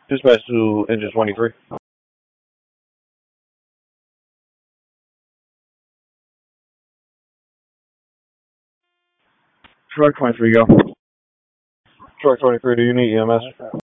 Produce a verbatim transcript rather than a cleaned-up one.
Dispatch to engine twenty-three. Truck twenty-three, go. Truck twenty-three, do you need E M S?